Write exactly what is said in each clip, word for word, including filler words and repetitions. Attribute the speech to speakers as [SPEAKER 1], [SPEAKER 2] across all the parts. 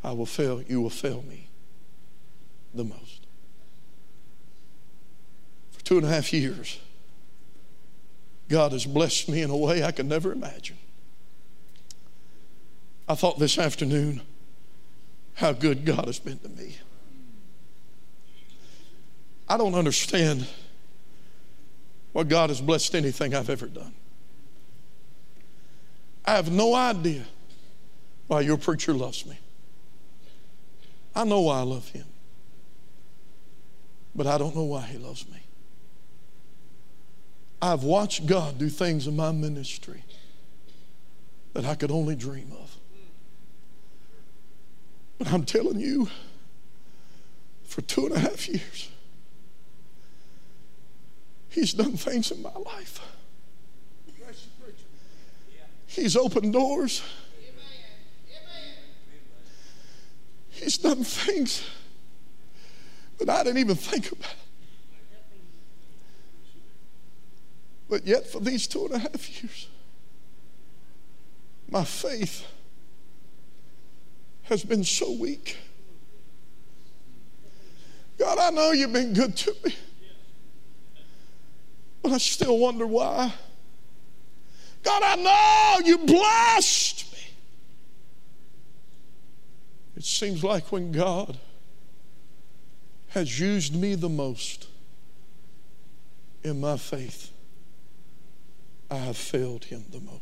[SPEAKER 1] I will fail, you will fail me the most. For two and a half years, God has blessed me in a way I could never imagine. I thought this afternoon how good God has been to me. I don't understand why God has blessed anything I've ever done. I have no idea why your preacher loves me. I know why I love him, but I don't know why he loves me. I've watched God do things in my ministry that I could only dream of. But I'm telling you, for two and a half years, he's done things in my life. He's opened doors. He's done things that I didn't even think about. But yet for these two and a half years, my faith has been so weak. God, I know you've been good to me, but I still wonder why. God, I know you blessed me. It seems like when God has used me the most in my faith, I have failed him the most.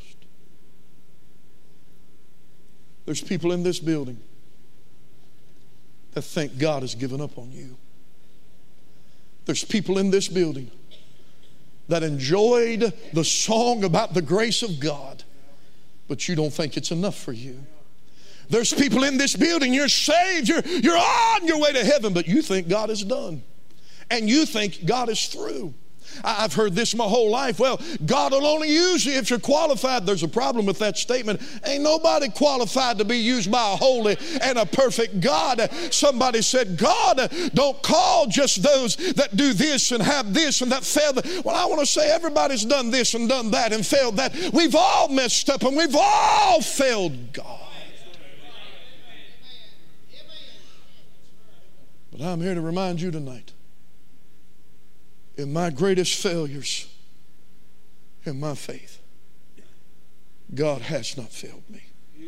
[SPEAKER 1] There's people in this building that think God has given up on you. There's people in this building that enjoyed the song about the grace of God, but you don't think it's enough for you. There's people in this building, you're saved, you're, you're on your way to heaven, but you think God is done. And you think God is through. I've heard this my whole life. Well, God will only use you if you're qualified. There's a problem with that statement. Ain't nobody qualified to be used by a holy and a perfect God. Somebody said, God don't call just those that do this and have this and that fail. Well, I want to say everybody's done this and done that and failed that. We've all messed up and we've all failed God. But I'm here to remind you tonight, in my greatest failures in my faith, God has not failed me.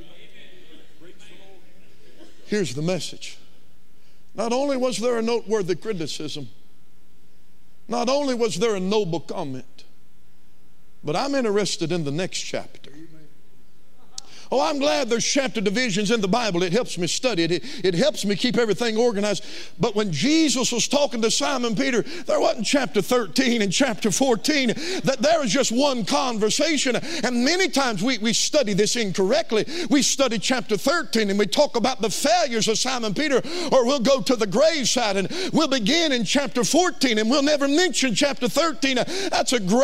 [SPEAKER 1] Here's the message. Not only was there a noteworthy criticism, not only was there a noble comment, but I'm interested in the next chapter. Oh, I'm glad there's chapter divisions in the Bible. It helps me study it. It, it helps me keep everything organized. But when Jesus was talking to Simon Peter, there wasn't chapter thirteen and chapter fourteen. That there was just one conversation. And many times we, we study this incorrectly. We study chapter thirteen and we talk about the failures of Simon Peter, or we'll go to the graveside and we'll begin in chapter fourteen and we'll never mention chapter thirteen. That's a great